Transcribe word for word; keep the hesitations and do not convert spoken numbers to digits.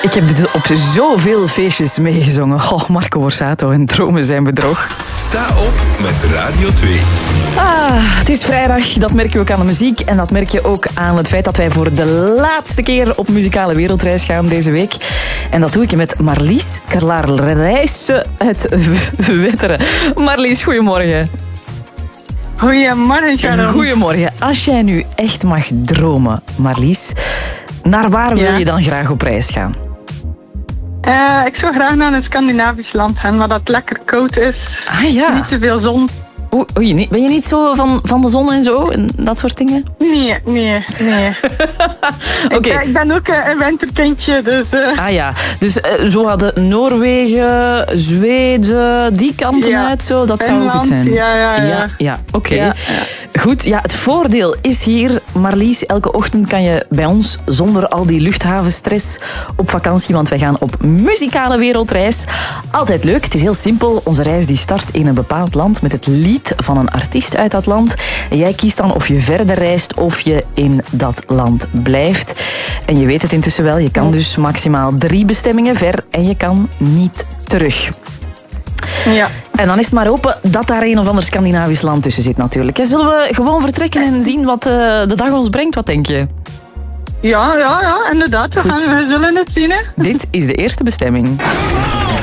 Ik heb dit op zoveel feestjes meegezongen. Oh, Marco Borsato en Dromen zijn bedrog. Sta op met Radio twee. Ah, het is vrijdag. Dat merk je ook aan de muziek. En dat merk je ook aan het feit dat wij voor de laatste keer op muzikale wereldreis gaan deze week. En dat doe ik met Marlies Carlaar-Rijssen uit Wetteren. Marlies, goedemorgen. Goedemorgen, Sharon. Goedemorgen. Als jij nu echt mag dromen, Marlies, naar waar wil Ja. je dan graag op reis gaan? Uh, ik zou graag naar een Scandinavisch land gaan, waar dat lekker koud is. Ah ja. Niet te veel zon. Oei, oei, ben je niet zo van, van de zon en zo? En dat soort dingen? Nee, nee, nee. Oké. ik, ben- ik ben ook uh, een winterkindje, dus... Uh, Ah ja, dus uh, zo hadden Noorwegen, Zweden, die kanten Ja. uit, zo, dat zou Finland, goed zijn. ja, ja, ja. ja, ja, oké. Ja, Goed, ja, het voordeel is hier, Marlies, elke ochtend kan je bij ons zonder al die luchthavenstress op vakantie, want wij gaan op muzikale wereldreis. Altijd leuk, het is heel simpel. Onze reis die start in een bepaald land met het lied van een artiest uit dat land. En jij kiest dan of je verder reist of je in dat land blijft. En je weet het intussen wel, je kan dus maximaal drie bestemmingen ver en je kan niet terug. ja. En dan is het maar hopen dat daar een of ander Scandinavisch land tussen zit natuurlijk. hè. Zullen we gewoon vertrekken en zien wat uh, de dag ons brengt? Wat denk je? Ja, ja, ja, inderdaad. We, gaan, we zullen het zien, hè. Dit is de eerste bestemming.